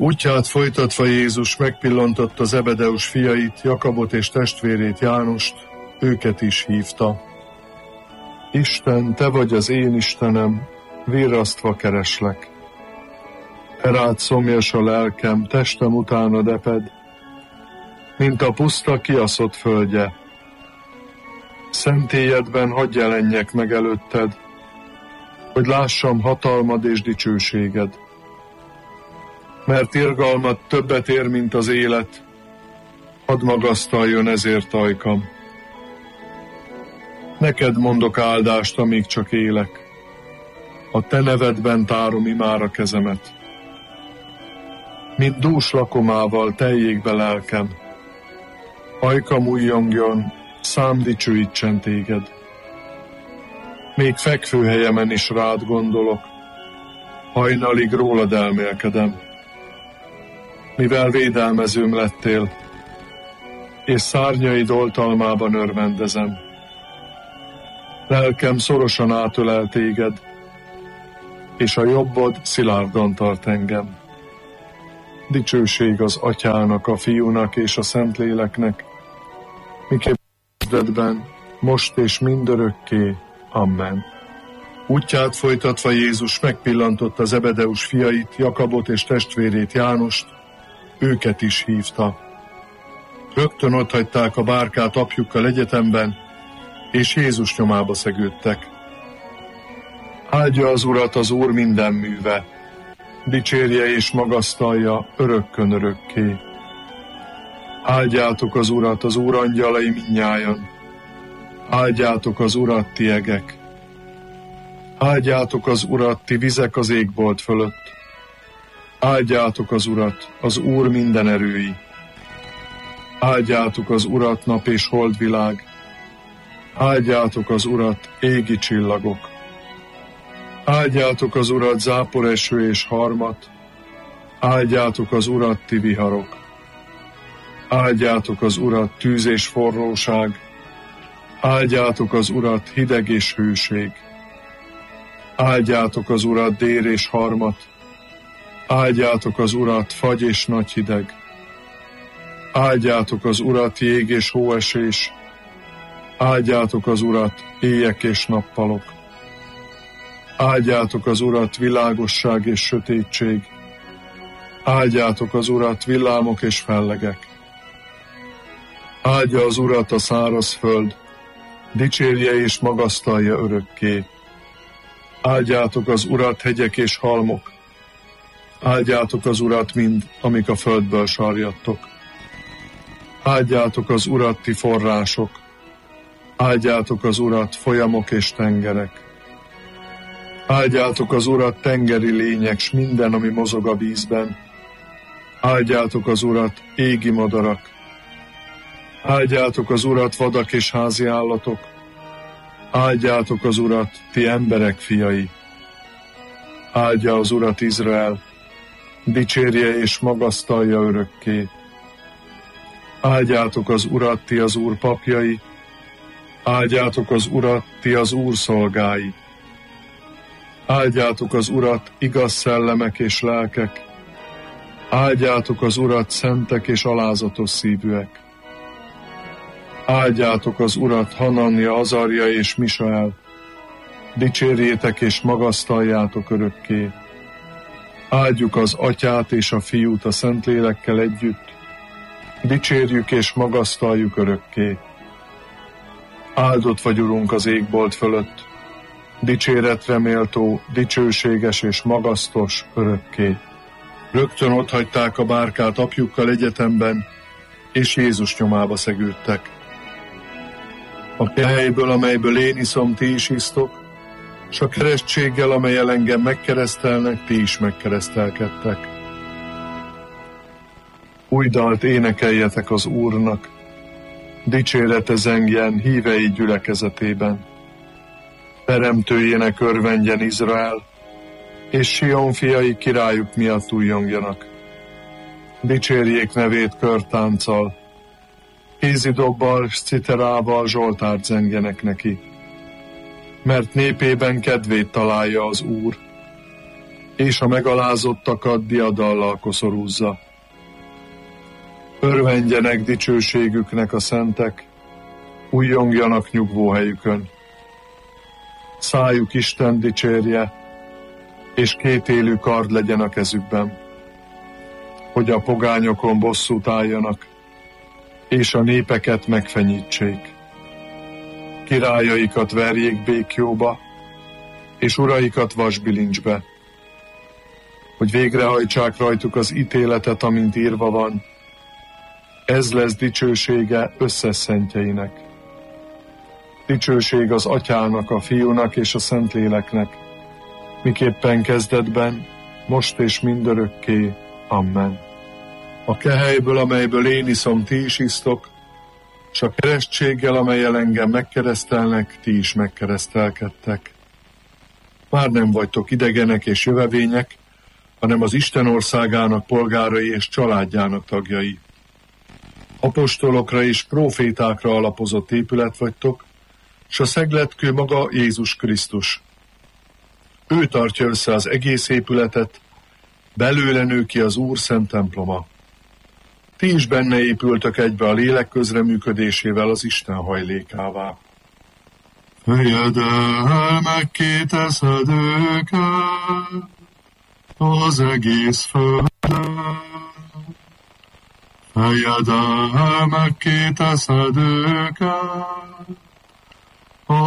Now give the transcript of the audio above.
Útját folytatva Jézus megpillantotta Zebedeus fiait, Jakabot és testvérét Jánost, őket is hívta. Isten, te vagy az én Istenem, virrasztva kereslek. Erád szomjas a lelkem, testem utánad eped, mint a puszta kiaszott földje. Szentélyedben hadd jelenjek meg előtted, hogy lássam hatalmad és dicsőséged. Mert irgalmad többet ér, mint az élet, hadd magasztaljon ezért ajkam. Neked mondok áldást, amíg csak élek, a te nevedben tárom imára kezemet. Mint dús lakomával teljék be lelkem, ajkam újjongjon, szám dicsőítsen téged. Még fekvőhelyemen is rád gondolok, hajnalig rólad elmélkedem. Mivel védelmezőm lettél, és szárnyaid oltalmában örvendezem. Lelkem szorosan átölel téged, és a jobbod szilárdan tart engem. Dicsőség az Atyának, a Fiúnak és a Szentléleknek, miképp kezdetben, most és mindörökké. Amen. Útját folytatva Jézus megpillantotta Zebedeus fiait, Jakabot és testvérét Jánost, őket is hívta. Rögtön otthagyták a bárkát apjukkal egyetemben, és Jézus nyomába szegődtek. Áldja az Urat az Úr minden műve, dicsérje és magasztalja örökkön örökké. Áldjátok az Urat, az Úr angyalai mindnyájan, áldjátok az Urat, ti egek. Áldjátok az Urat, ti vizek az égbolt fölött. Áldjátok az Urat, az Úr minden erői. Áldjátok az Urat, nap és holdvilág. Áldjátok az Urat, égi csillagok. Áldjátok az Urat, záporeső és harmat. Áldjátok az Urat, ti viharok. Áldjátok az Urat, tűz és forróság. Áldjátok az Urat, hideg és hőség. Áldjátok az Urat, dér és harmat. Áldjátok az Urat, fagy és nagy hideg. Áldjátok az Urat, jég és hóesés. Áldjátok az Urat, éjek és nappalok. Áldjátok az Urat, világosság és sötétség. Áldjátok az Urat, villámok és fellegek. Áldja az Urat a száraz föld, dicsérje és magasztalja örökké. Áldjátok az Urat, hegyek és halmok. Áldjátok az Urat mind, amik a földből sarjadtok. Áldjátok az Urat, ti források. Áldjátok az Urat, folyamok és tengerek. Áldjátok az Urat, tengeri lények, s minden, ami mozog a vízben. Áldjátok az Urat, égi madarak. Áldjátok az Urat, vadak és házi állatok. Áldjátok az Urat, ti emberek fiai. Áldja az Urat Izrael, dicsérje és magasztalja örökké. Áldjátok az Urat, ti az Úr papjai. Áldjátok az Urat, ti az Úr szolgái. Áldjátok az Urat, igaz szellemek és lelkek. Áldjátok az Urat, szentek és alázatos szívűek. Áldjátok az Urat, Hananja, Azarja és Misael. Dicsérjétek és magasztaljátok örökké. Áldjuk az Atyát és a Fiút a Szentlélekkel együtt. Dicsérjük és magasztaljuk örökké. Áldott vagy, Urunk, az égbolt fölött. Dicséretre méltó, dicsőséges és magasztos örökké. Rögtön otthagyták a bárkát apjukkal egyetemben, és Jézus nyomába szegődtek. A helyből, amelyből én iszom, ti is isztok, s a keresztséggel, amellyel engem megkeresztelnek, ti is megkeresztelkedtek. Új dalt énekeljetek az Úrnak, dicsérete zengjen hívei gyülekezetében. Teremtőjének örvendjen Izrael, és Sion fiai királyuk miatt újjongjanak. Dicsérjék nevét körtánccal, kézidobbal s citerával zsoltárt zengjenek neki. Mert népében kedvét találja az Úr, és a megalázottakat diadallal koszorúzza. Örvendjenek dicsőségüknek a szentek, újjongjanak nyugvóhelyükön. Szájuk Isten dicsérje, és kétélű kard legyen a kezükben, hogy a pogányokon bosszút álljanak, és a népeket megfenyítsék. Királyaikat verjék békjóba, és uraikat vasbilincsbe, hogy végrehajtsák rajtuk az ítéletet, amint írva van. Ez lesz dicsősége összes szentjeinek. Dicsőség az Atyának, a Fiúnak és a Szentléleknek, miképpen kezdetben, most és mindörökké. Amen. A kehelyből, amelyből én iszom, ti is isztok, s a keresztséggel, amellyel engem megkeresztelnek, ti is megkeresztelkedtek. Már nem vagytok idegenek és jövevények, hanem az Isten országának polgárai és családjának tagjai. Apostolokra és prófétákra alapozott épület vagytok, s a szegletkő maga Jézus Krisztus. Ő tartja össze az egész épületet, belőle nő ki az Úr szent temploma. Ti is benne épültök egybe a lélek közreműködésével az Isten hajlékává. Fejedelmek kéteszed őket az egész földön. Fejedelmek kéteszed őket